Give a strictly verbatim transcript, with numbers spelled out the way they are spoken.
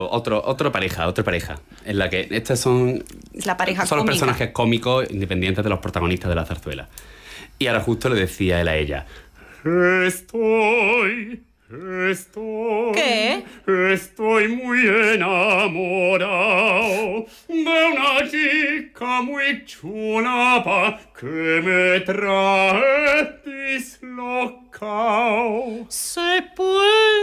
Otro, otra pareja, otra pareja, en la que estas son, Es la pareja son los cómica. personajes cómicos independientes de los protagonistas de la zarzuela. Y ahora justo le decía él a ella: Estoy, estoy... ¿Qué? Estoy muy enamorado de una chica muy chula que me trae dislocao. Se puede